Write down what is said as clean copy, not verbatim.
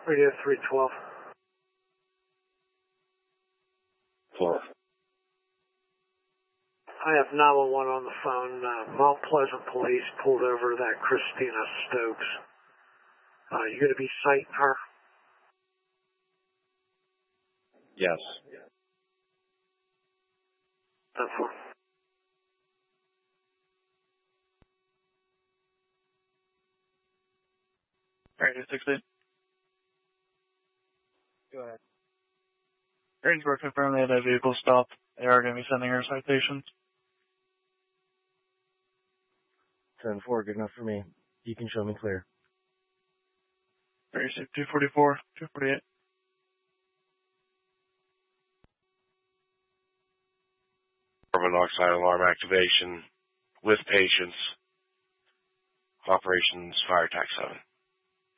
Radio 312. 12. I have 911 on the phone. Mount Pleasant Police pulled over that Christina Stokes. You going to be citing her? Yes. That's one. Radio 68. Go ahead. Greensburg confirmed they had a vehicle stopped. They are going to be sending her citations. 10-4, good enough for me. You can show me clear. Radio 244, 248. Carbon monoxide alarm activation with patients. Operations Fire Tac 7.